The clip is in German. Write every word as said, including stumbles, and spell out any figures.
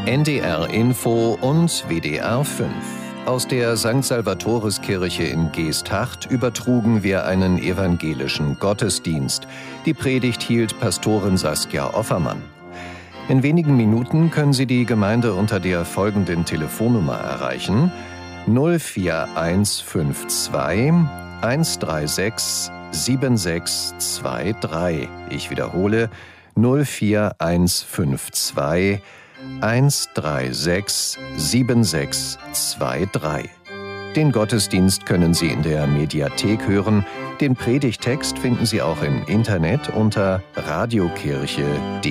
N D R Info und W D R fünf. Aus der Sankt Salvatoriskirche in Geesthacht übertrugen wir einen evangelischen Gottesdienst. Die Predigt hielt Pastorin Saskia Offermann. In wenigen Minuten können Sie die Gemeinde unter der folgenden Telefonnummer erreichen: null vier eins fünf zwei eins drei sechs sieben sechs zwei drei. Ich wiederhole: null vier eins fünf zwei eins drei sechs sieben sechs zwei drei. Den Gottesdienst können Sie in der Mediathek hören. Den Predigtext finden Sie auch im Internet unter radiokirche punkt de.